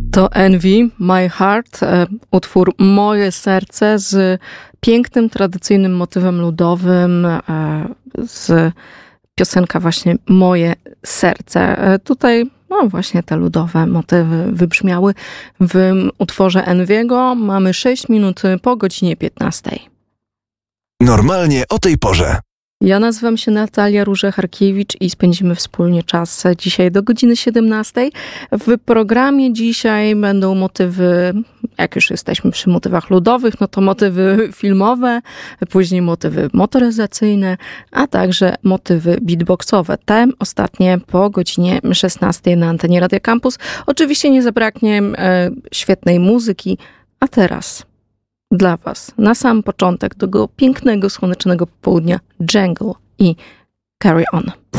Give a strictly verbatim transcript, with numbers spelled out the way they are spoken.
To Envy, My Heart, utwór Moje Serce z pięknym, tradycyjnym motywem ludowym, z piosenka właśnie Moje Serce. Tutaj no właśnie te ludowe motywy wybrzmiały w utworze Envy'ego. Mamy sześć minut po godzinie piętnastej. Normalnie o tej porze. Ja nazywam się Natalia Róża-Harkiewicz i spędzimy wspólnie czas dzisiaj do godziny siedemnastej. W programie dzisiaj będą motywy, jak już jesteśmy przy motywach ludowych, no to motywy filmowe, później motywy motoryzacyjne, a także motywy beatboxowe. Te ostatnie po godzinie szesnastej na antenie Radia Campus. Oczywiście nie zabraknie e, świetnej muzyki, a teraz dla was na sam początek tego pięknego, słonecznego popołudnia Jungle i Carry On.